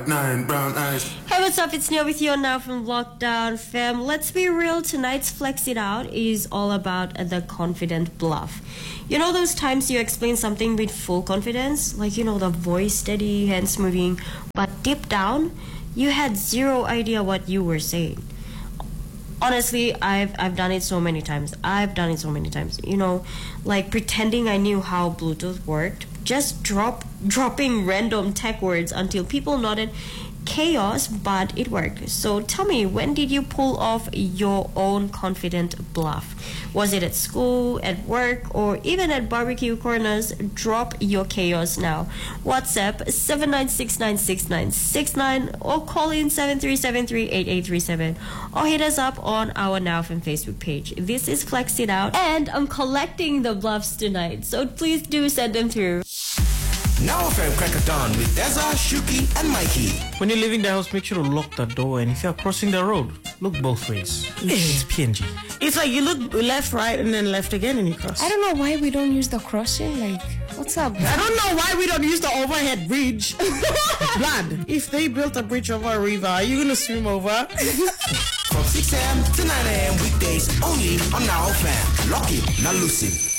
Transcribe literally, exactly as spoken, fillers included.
Nine brown eyes. Hey, what's up? It's Nia with you now from Lockdown Fam. Let's be real, tonight's Flex It Out is all about the confident bluff. You know those times you explain something with full confidence? Like, you know, the voice steady, hands moving, but deep down, you had zero idea what you were saying. Honestly, I've I've done it so many times. I've done it so many times. You know, like pretending I knew how Bluetooth worked. Just drop dropping random tech words until people nodded. Chaos, but it worked. So tell me, when did you pull off your own confident bluff? Was it at school, at work, or even at barbecue corners? Drop your chaos now. WhatsApp seven nine six nine six nine six nine or call in seven three seven three eight eight three seven or hit us up on our Now F M Facebook page. This is Flex It Out and I'm collecting the bluffs tonight, so please do send them through. Now F M Crack of Dawn with Deza, Shuki and Mikey. When you're leaving the house, make sure to lock the door, and if you're crossing the road, look both ways. It's P N G. It's like you look left, right, and then left again and you cross. I don't know why we don't use the crossing. Like, what's up? I don't know why we don't use the overhead bridge. Blood. If they built a bridge over a river, are you gonna swim over? From six a.m. to nine a.m. weekdays only on Now F M. Lock it, not lose it.